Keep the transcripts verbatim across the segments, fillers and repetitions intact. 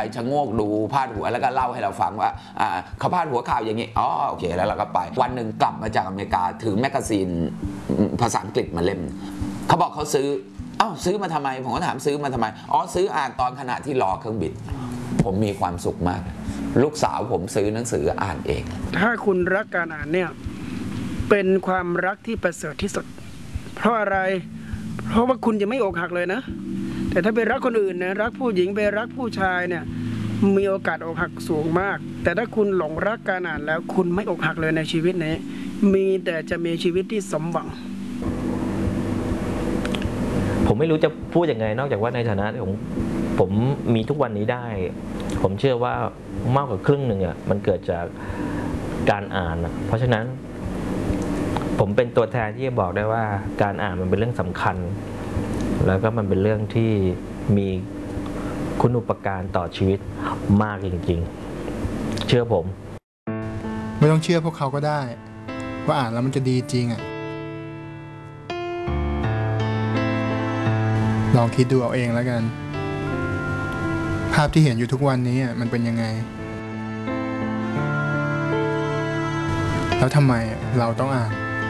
ชะโงกดูพาดหัวแล้วก็เล่าให้เราฟังว่าอ่าเขาพาดหัวข่าวอย่างนี้อ๋อโอเคแล้วเราก็ไปวันหนึ่งกลับมาจากอเมริกาถือแมกกาซีนภาษาอังกฤษมาเล่มเขาบอกเขาซื้อเอ้าซื้อมาทำไมผมก็ถามซื้อมาทำไมอ๋อซื้ออ่านตอนขณะที่รอเครื่องบินผมมีความสุขมากลูกสาวผมซื้อหนังสืออ่านเองถ้าคุณรักการอ่านเนี่ยเป็นความรักที่ประเสริฐที่สุดเพราะอะไรเพราะว่าคุณจะไม่อกหักเลยนะแต่ถ้าไปรักคนอื่นนะรักผู้หญิงไปรักผู้ชายเนี่ยมีโอกาสอกหักสูงมากแต่ถ้าคุณหลงรักการอ่านแล้วคุณไม่อกหักเลยในชีวิตนี้มีแต่จะมีชีวิตที่สมหวังผมไม่รู้จะพูดยังไงนอกจากว่าในฐานะของผมมีทุกวันนี้ได้ผมเชื่อว่ามากกว่าครึ่งหนึ่งอ่ะมันเกิดจากการอ่านเพราะฉะนั้นผมเป็นตัวแทนที่จะบอกได้ว่าการอ่านมันเป็นเรื่องสำคัญแล้วก็มันเป็นเรื่องที่มีคุณูปการต่อชีวิตมากจริงๆเชื่อผมไม่ต้องเชื่อพวกเขาก็ได้ว่าอ่านแล้วมันจะดีจริงอ่ะลองคิดดูเอาเองแล้วกันภาพที่เห็นอยู่ทุกวันนี้มันเป็นยังไงแล้วทำไมเราต้องอ่าน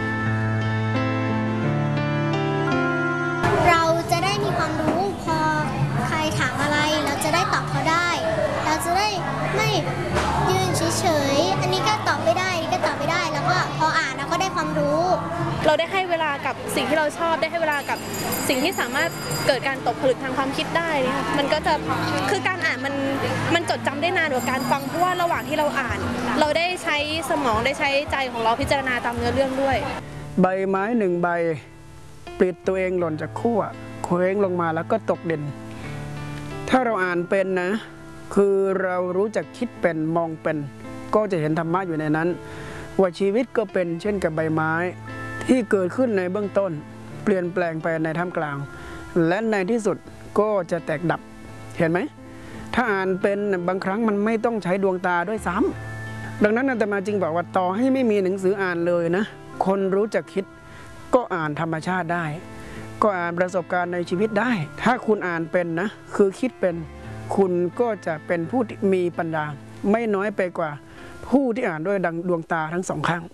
เราจะได้มีความรู้พอใครถามอะไรเราจะได้ตอบเขาได้เราจะได้ไม่ยืนเฉยๆอันนี้ก็ตอบไม่ได้อันนี้ก็ตอบไม่ได้แล้วก็พออ่านเราก็ได้ความรู้เราได้ให้เวลากับสิ่งที่เราชอบได้ให้เวลากับสิ่งที่สามารถเกิดการตกผลึกทางความคิดได้เนี่ยมันก็จะคือการอ่านมันมันจดจำได้นานกว่าการฟังเพราะว่าระหว่างที่เราอ่านเราได้ใช้สมองได้ใช้ใจของเราพิจารณาตามเนื้อเรื่องด้วยใบไม้หนึ่งใบปลิดตัวเองหล่นจากขั้วเคว้งลงมาแล้วก็ตกเด่นถ้าเราอ่านเป็นนะคือเรารู้จักคิดเป็นมองเป็นก็จะเห็นธรรมะอยู่ในนั้นว่าชีวิตก็เป็นเช่นกับใบไม้ที่เกิดขึ้นในเบื้องต้นเปลี่ยนแปลงไปในท่ามกลางและในที่สุดก็จะแตกดับเห็นไหมถ้าอ่านเป็นบางครั้งมันไม่ต้องใช้ดวงตาด้วยซ้ำดังนั้นอาตมาจึงบอกว่าต่อให้ไม่มีหนังสืออ่านเลยนะคนรู้จักคิดก็อ่านธรรมชาติได้ก็อ่านประสบการณ์ในชีวิตได้ถ้าคุณอ่านเป็นนะคือคิดเป็นคุณก็จะเป็นผู้ที่มีปัญญาไม่น้อยไปกว่าผู้ที่อ่านด้วยดังดวงตาทั้งสองข้าง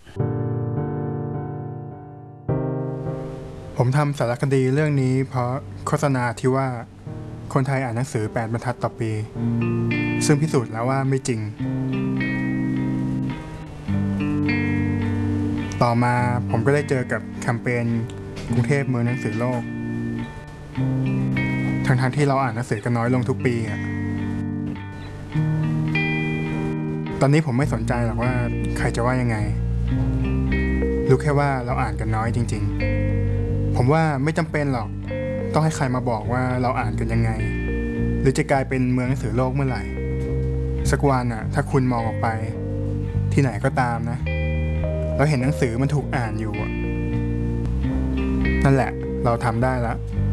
ผมทำสารคดีเรื่องนี้เพราะโฆษณาที่ว่าคนไทยอ่านหนังสือแปดบรรทัดต่อปีซึ่งพิสูจน์แล้วว่าไม่จริงต่อมาผมก็ได้เจอกับแคมเปญกรุงเทพเมืองหนังสือโลกทั้งๆที่เราอ่านหนังสือกันน้อยลงทุกปีอ่ะตอนนี้ผมไม่สนใจหรอกว่าใครจะว่ายังไงรู้แค่ว่าเราอ่านกันน้อยจริงๆผมว่าไม่จำเป็นหรอกต้องให้ใครมาบอกว่าเราอ่านกันยังไงหรือจะกลายเป็นเมืองหนังสือโลกเมื่อไหร่สักวันอ่ะถ้าคุณมองออกไปที่ไหนก็ตามนะเราเห็นหนังสือมันถูกอ่านอยู่นั่นแหละเราทำได้แล้ว